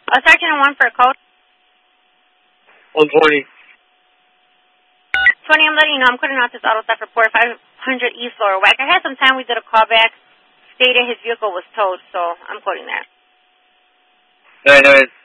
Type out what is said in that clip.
Sergeant, I want for a code. 120. 20, I'm letting you know I'm putting out this auto theft report, 500 East Lower Wack. I had some time we did a callback, stated his vehicle was towed, so I'm quoting that. Alright,